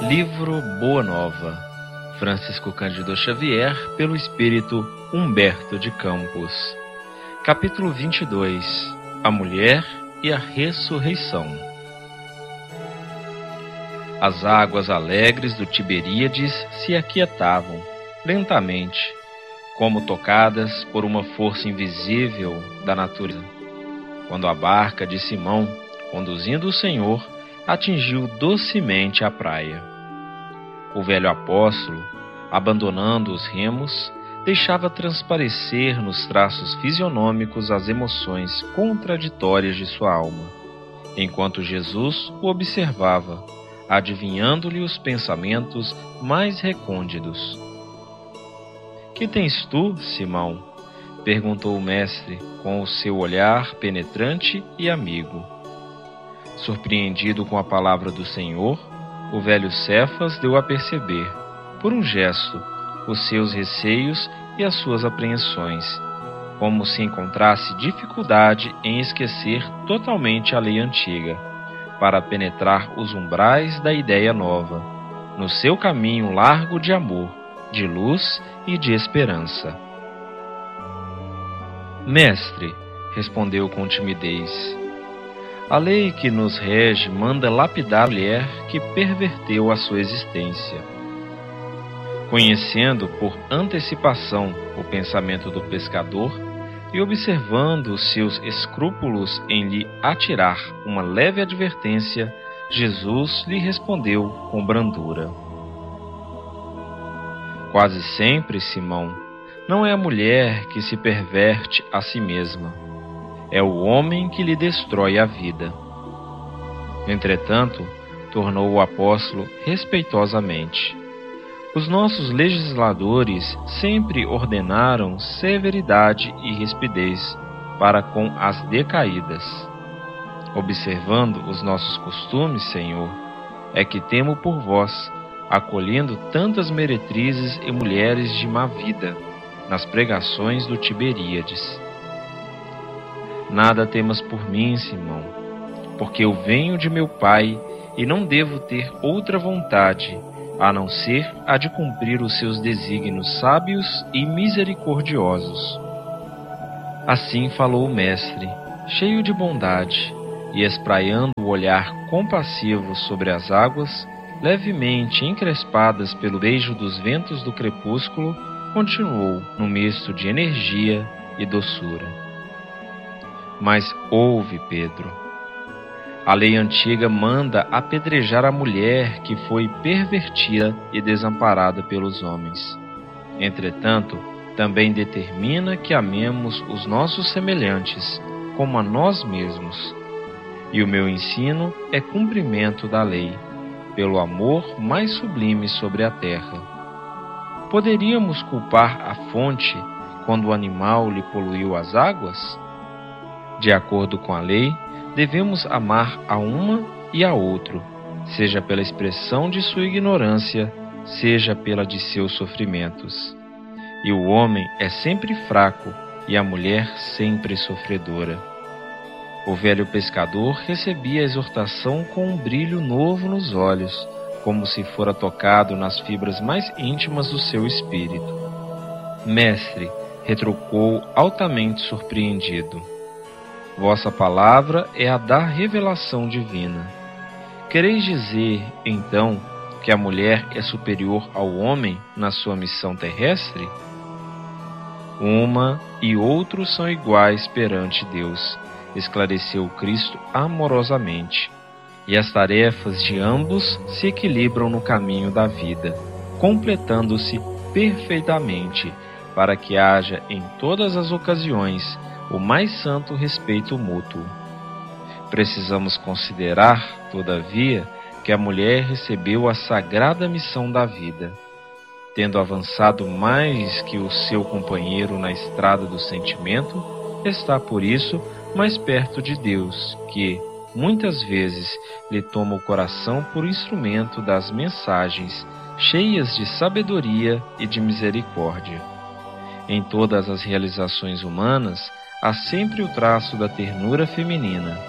Livro Boa Nova, Francisco Cândido Xavier, pelo Espírito Humberto de Campos. Capítulo 22. A Mulher e a Ressurreição. As águas alegres do Tiberíades se aquietavam, lentamente, como tocadas por uma força invisível da natureza, quando a barca de Simão, conduzindo o Senhor, atingiu docemente a praia. O velho apóstolo, abandonando os remos, deixava transparecer nos traços fisionômicos as emoções contraditórias de sua alma, enquanto Jesus o observava, adivinhando-lhe os pensamentos mais recônditos. "Que tens tu, Simão?" perguntou o mestre com o seu olhar penetrante e amigo. Surpreendido com a palavra do Senhor, o velho Cefas deu a perceber, por um gesto, os seus receios e as suas apreensões, como se encontrasse dificuldade em esquecer totalmente a lei antiga, para penetrar os umbrais da ideia nova, no seu caminho largo de amor, de luz e de esperança. "Mestre", respondeu com timidez, "a lei que nos rege manda lapidar a mulher que perverteu a sua existência." Conhecendo por antecipação o pensamento do pescador e observando os seus escrúpulos em lhe atirar uma leve advertência, Jesus lhe respondeu com brandura: "Quase sempre, Simão, não é a mulher que se perverte a si mesma, é o homem que lhe destrói a vida." Entretanto, tornou o apóstolo respeitosamente, os nossos legisladores sempre ordenaram severidade e rispidez para com as decaídas. Observando os nossos costumes, Senhor, é que temo por vós, acolhendo tantas meretrizes e mulheres de má vida nas pregações do Tiberíades. Nada temas por mim, Simão, porque eu venho de meu Pai e não devo ter outra vontade a não ser a de cumprir os seus desígnios sábios e misericordiosos. Assim falou o mestre, cheio de bondade, e espraiando o olhar compassivo sobre as águas, levemente encrespadas pelo beijo dos ventos do crepúsculo, continuou no misto de energia e doçura: "Mas ouve, Pedro. A lei antiga manda apedrejar a mulher que foi pervertida e desamparada pelos homens. Entretanto, também determina que amemos os nossos semelhantes como a nós mesmos. E o meu ensino é cumprimento da lei, pelo amor mais sublime sobre a terra. Poderíamos culpar a fonte quando o animal lhe poluiu as águas? De acordo com a lei, devemos amar a uma e a outro, seja pela expressão de sua ignorância, seja pela de seus sofrimentos. E o homem é sempre fraco e a mulher sempre sofredora." O velho pescador recebia a exortação com um brilho novo nos olhos, como se fora tocado nas fibras mais íntimas do seu espírito. "Mestre", retrucou altamente surpreendido, "vossa palavra é a da revelação divina. Quereis dizer, então, que a mulher é superior ao homem na sua missão terrestre? Uma e outro são iguais perante Deus", esclareceu Cristo amorosamente, "e as tarefas de ambos se equilibram no caminho da vida, completando-se perfeitamente, para que haja em todas as ocasiões o mais santo respeito mútuo. Precisamos considerar, todavia, que a mulher recebeu a sagrada missão da vida, tendo avançado mais que o seu companheiro na estrada do sentimento, está, por isso, mais perto de Deus, que, muitas vezes, lhe toma o coração por instrumento das mensagens cheias de sabedoria e de misericórdia. Em todas as realizações humanas, há sempre o traço da ternura feminina,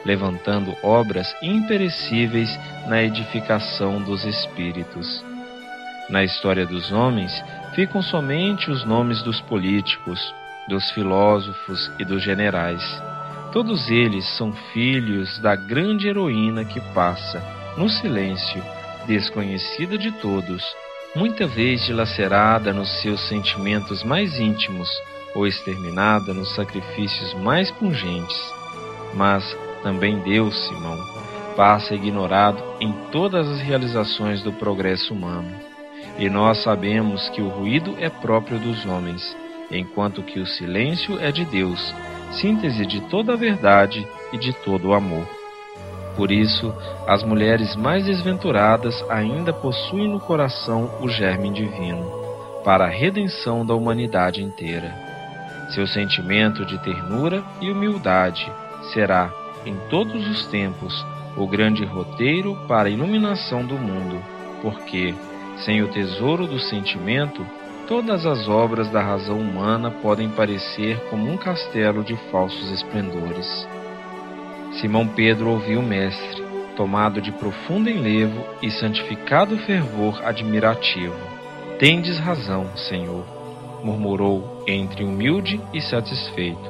levantando obras imperecíveis na edificação dos espíritos. Na história dos homens ficam somente os nomes dos políticos, dos filósofos e dos generais. Todos eles são filhos da grande heroína que passa, no silêncio, desconhecida de todos, muita vez dilacerada nos seus sentimentos mais íntimos ou exterminada nos sacrifícios mais pungentes. Mas também Deus, Simão, passa ignorado em todas as realizações do progresso humano. E nós sabemos que o ruído é próprio dos homens, enquanto que o silêncio é de Deus, síntese de toda a verdade e de todo o amor. Por isso, as mulheres mais desventuradas ainda possuem no coração o germe divino, para a redenção da humanidade inteira. Seu sentimento de ternura e humildade será, em todos os tempos, o grande roteiro para a iluminação do mundo, porque, sem o tesouro do sentimento, todas as obras da razão humana podem parecer como um castelo de falsos esplendores. Simão Pedro ouviu o mestre, tomado de profundo enlevo e santificado fervor admirativo. Tendes razão, Senhor, murmurou entre humilde e satisfeito.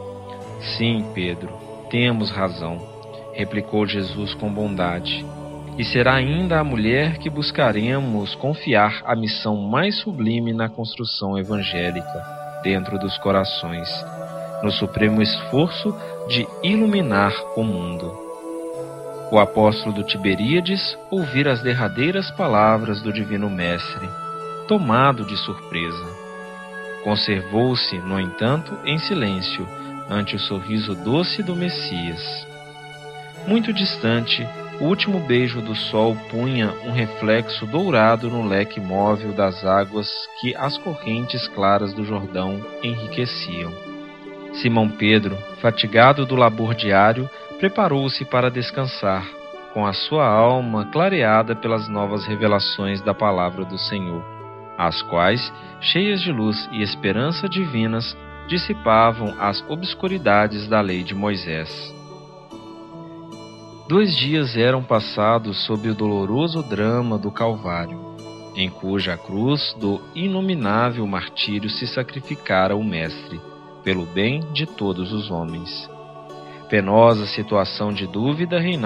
Sim, Pedro, temos razão, replicou Jesus com bondade. E será ainda a mulher que buscaremos confiar a missão mais sublime na construção evangélica dentro dos corações, no supremo esforço de iluminar o mundo. O apóstolo do Tiberíades ouvira as derradeiras palavras do Divino Mestre, tomado de surpresa. Conservou-se, no entanto, em silêncio ante o sorriso doce do Messias. Muito distante, o último beijo do sol punha um reflexo dourado no leque móvel das águas que as correntes claras do Jordão enriqueciam. Simão Pedro, fatigado do labor diário, preparou-se para descansar, com a sua alma clareada pelas novas revelações da palavra do Senhor, as quais, cheias de luz e esperança divinas, dissipavam as obscuridades da lei de Moisés. 2 dias eram passados sob o doloroso drama do Calvário, em cuja cruz do inominável martírio se sacrificara o Mestre, pelo bem de todos os homens. Penosa situação de dúvida reinava